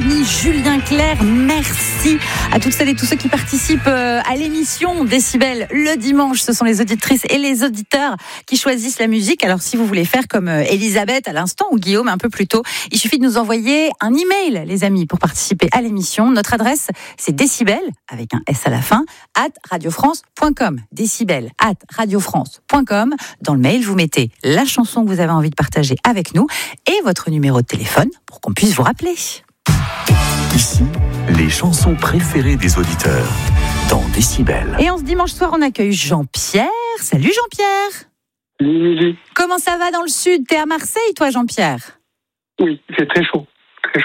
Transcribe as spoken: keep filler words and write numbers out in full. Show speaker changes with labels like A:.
A: Arnie, Julien Clerc, merci à toutes celles et tous ceux qui participent à l'émission Décibel le dimanche. Ce sont les auditrices et les auditeurs qui choisissent la musique. Alors si vous voulez faire comme Elisabeth à l'instant ou Guillaume un peu plus tôt, il suffit de nous envoyer un email, les amis, pour participer à l'émission. Notre adresse, c'est décibel, avec un S à la fin, at radiofrance point com. Décibel, at radiofrance point com. Dans le mail, vous mettez la chanson que vous avez envie de partager avec nous et votre numéro de téléphone pour qu'on puisse vous rappeler.
B: Ici, les chansons préférées des auditeurs dans Décibel.
A: Et en ce dimanche soir, on accueille Jean-Pierre. Salut Jean-Pierre.
C: Salut.
A: Comment ça va dans le sud ? T'es à Marseille, toi, Jean-Pierre ?
C: Oui, c'est très chaud.